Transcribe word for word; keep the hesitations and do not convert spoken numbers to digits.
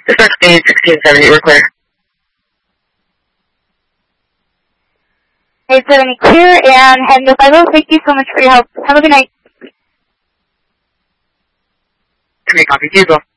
sixteen, sixteen seventy, we're clear. eight seventy clear, and head no five oh. Thank you so much for your help. Have a good night. Three copy, Diesel.